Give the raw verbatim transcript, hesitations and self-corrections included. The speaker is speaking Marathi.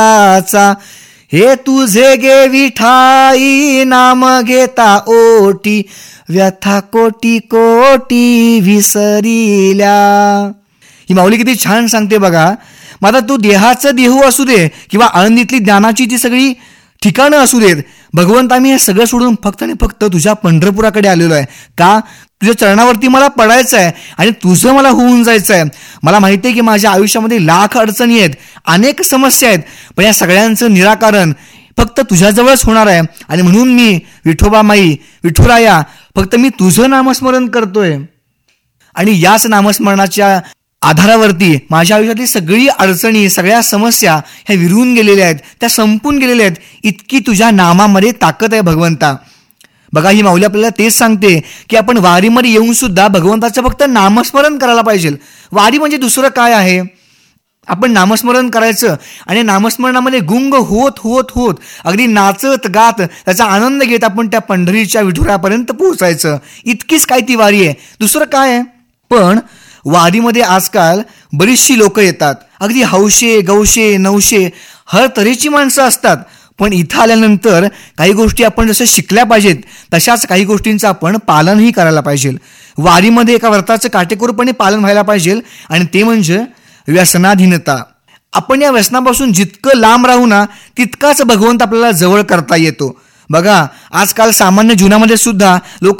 चा हे तुझे गे विठाई नाम घेता ओटी व्यथा कोटी कोटी विसरिल्या. ही माऊली किती छान सांगते बघा. मग आता तू देहाचं देहू असू दे किंवा आळंदीतली ज्ञानाची ती सगळी ठिकाणं असू देत, भगवंत आम्ही हे सगळं सोडून फक्त आणि फक्त तुझ्या पंढरपुराकडे आलेलो आहे. का? तुझ्या चरणावरती मला पडायचं आहे आणि तुझं मला होऊन जायचं आहे. मला माहिती आहे की माझ्या आयुष्यामध्ये लाख अडचणी आहेत, अनेक समस्या आहेत, पण या सगळ्यांचं निराकरण फक्त तुझ्याजवळच होणार आहे. आणि म्हणून मी विठोबा माई विठुराया फक्त मी तुझं नामस्मरण करतोय. आणि याच नामस्मरणाच्या आधारावरती माझ्या आयुष्यातली सगळी अडचणी, सगळ्या समस्या ह्या विरून गेलेल्या आहेत, त्या संपून गेलेल्या आहेत. इतकी तुझ्या नामामध्ये ताकद आहे भगवंता. बघा, ही माऊली आपल्याला तेच सांगते की आपण वारीमध्ये येऊन सुद्धा भगवंताचं फक्त नामस्मरण करायला पाहिजे. वारी म्हणजे दुसरं काय आहे? आपण नामस्मरण करायचं आणि नामस्मरणामध्ये गुंग होत होत होत अगदी नाचत गात त्याचा आनंद घेत आपण त्या पंढरीच्या विठुरापर्यंत पोहोचायचं. इतकीच काय ती वारी आहे, दुसरं काय आहे? पण वारीमध्ये आजकाल बरीचशी लोक येतात, अगदी हौशे गौशे नवशे हर तऱ्हेची माणसं असतात. पण इथं आल्यानंतर काही गोष्टी आपण जसं शिकल्या पाहिजेत तशाच काही गोष्टींचं आपण पालनही करायला पाहिजे. वारीमध्ये एका व्रताचं काटेकोरपणे पालन व्हायला पाहिजे आणि ते म्हणजे व्यसनाधीनता. आपण या व्यसनापासून जितकं लांब राहू ना तितकाच भगवंत आपल्याला जवळ करता येतो. बघा, आजकाल सामान्य जीवनामध्ये सुद्धा लोक